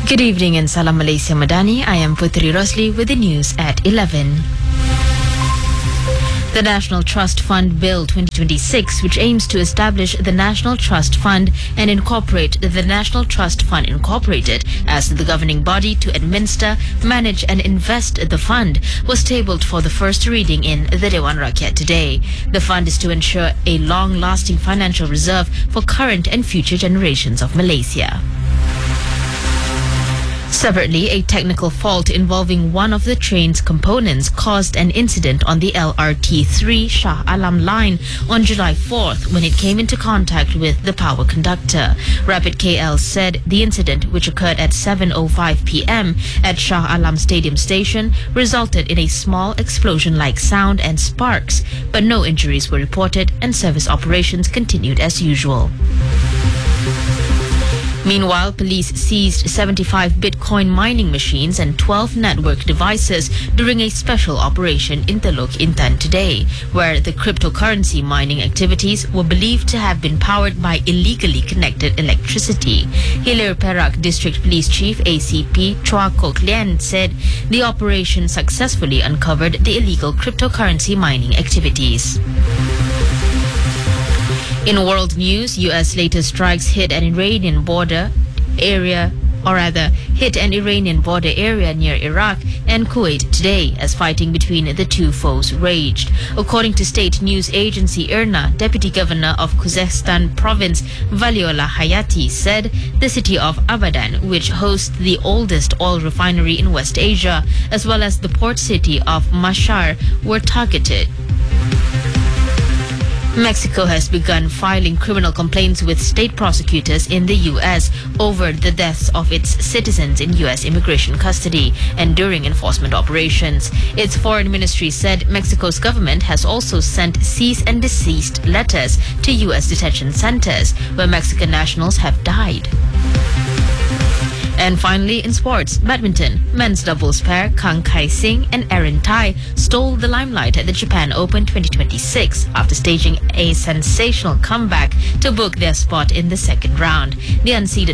Good evening and Salam Malaysia Madani. I am Putri Rosli with the news at 11. The National Trust Fund Bill 2026, which aims to establish the National Trust Fund and incorporate the National Trust Fund Incorporated as the governing body to administer, manage and invest the fund, was tabled for the first reading in the Dewan Rakyat today. The fund is to ensure a long-lasting financial reserve for current and future generations of Malaysia. Separately, a technical fault involving one of the train's components caused an incident on the LRT3 Shah Alam line on July 4th when it came into contact with the power conductor. Rapid KL said the incident, which occurred at 7:05 p.m. at Shah Alam Stadium Station, resulted in a small explosion-like sound and sparks, but no injuries were reported and service operations continued as usual. Meanwhile, police seized 75 Bitcoin mining machines and 12 network devices during a special operation in Teluk Intan today, where the cryptocurrency mining activities were believed to have been powered by illegally connected electricity. Hilir Perak District Police Chief ACP Chua Kok Lian said the operation successfully uncovered the illegal cryptocurrency mining activities. In world news, U.S. latest strikes hit an Iranian border area near Iraq and Kuwait today as fighting between the two foes raged. According to state news agency IRNA, Deputy Governor of Khuzestan Province Valiola Hayati said the city of Abadan, which hosts the oldest oil refinery in West Asia, as well as the port city of Mashhad, were targeted. Mexico has begun filing criminal complaints with state prosecutors in the U.S. over the deaths of its citizens in U.S. immigration custody and during enforcement operations. Its foreign ministry said Mexico's government has also sent cease and desist letters to U.S. detention centers where Mexican nationals have died. And finally, in sports, badminton, men's doubles pair Kang Kai-sing and Aaron Tai stole the limelight at the Japan Open 2026 after staging a sensational comeback to book their spot in the second round. The unseeded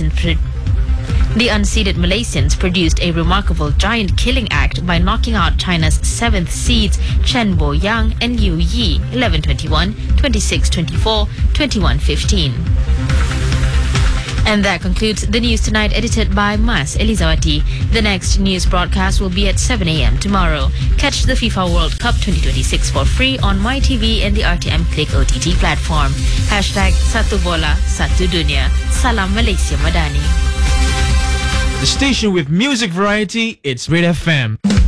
Malaysians produced a remarkable giant-killing act by knocking out China's 7th seeds Chen Bo-yang and Liu Yi 11-21, 26-24, 21-15. And that concludes the news tonight, edited by Mas Elizawati. The next news broadcast will be at 7 a.m. tomorrow. Catch the FIFA World Cup 2026 for free on MyTV and the RTM Click OTT platform. #Satu Bola, Satu Dunia. Salam Malaysia Madani. The station with music variety, it's Red FM.